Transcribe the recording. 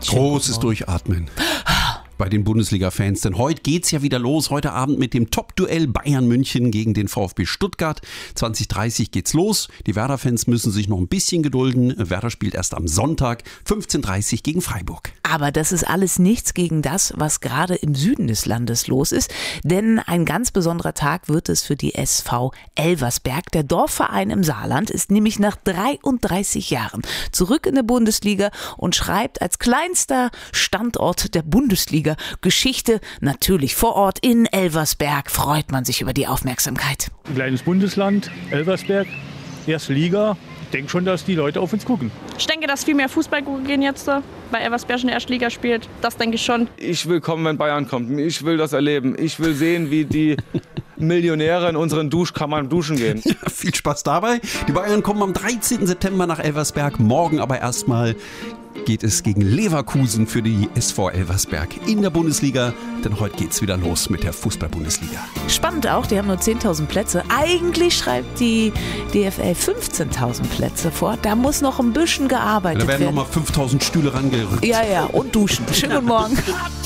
Großes Durchatmen bei den Bundesliga-Fans, denn heute geht's ja wieder los. Heute Abend mit dem Top-Duell Bayern München gegen den VfB Stuttgart. 20:30 geht's los. Die Werder-Fans müssen sich noch ein bisschen gedulden. Werder spielt erst am Sonntag 15:30 gegen Freiburg. Aber das ist alles nichts gegen das, was gerade im Süden des Landes los ist. Denn ein ganz besonderer Tag wird es für die SV Elversberg. Der Dorfverein im Saarland ist nämlich nach 33 Jahren zurück in der Bundesliga und schreibt als kleinster Standort der Bundesliga Geschichte. Natürlich vor Ort in Elversberg freut man sich über die Aufmerksamkeit. Ein kleines Bundesland, Elversberg, erste Liga. Ich denke schon, dass die Leute auf uns gucken. Ich denke, dass viel mehr Fußball gehen jetzt, weil Elversberg in der Erstliga spielt. Das denke ich schon. Ich will kommen, wenn Bayern kommt. Ich will das erleben. Ich will sehen, wie die Millionäre in unseren Duschkammern duschen gehen. Ja, viel Spaß dabei. Die Bayern kommen am 13. September nach Elversberg. Morgen aber erstmal geht es gegen Leverkusen für die SV Elversberg in der Bundesliga, denn heute geht's wieder los mit der Fußball-Bundesliga. Spannend auch, die haben nur 10.000 Plätze. Eigentlich schreibt die DFL 15.000 Plätze vor. Da muss noch ein bisschen gearbeitet werden. Da werden nochmal 5.000 Stühle rangerückt. Ja, und duschen. Schönen guten Morgen.